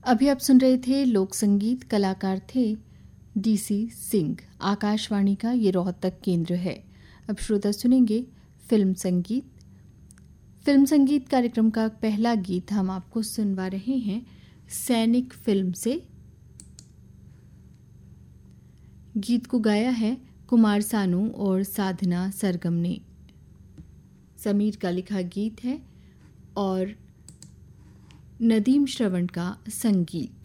अभी आप सुन रहे थे लोक संगीत, कलाकार थे डीसी सिंह। आकाशवाणी का ये रोहतक केंद्र है। अब श्रोता सुनेंगे फिल्म संगीत। फिल्म संगीत कार्यक्रम का पहला गीत हम आपको सुनवा रहे हैं सैनिक फिल्म से। गीत को गाया है कुमार सानू और साधना सरगम ने। समीर का लिखा गीत है और नदीम श्रवण का संगीत।